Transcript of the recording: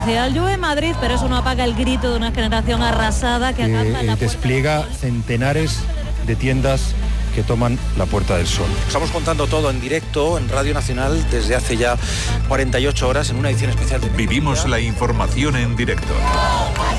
Llueve en Madrid, pero eso no apaga el grito de una generación arrasada que alcanza la despliega centenares de tiendas que toman la Puerta del Sol. Estamos contando todo en directo en Radio Nacional desde hace ya 48 horas en una edición especial de... Vivimos la información en directo.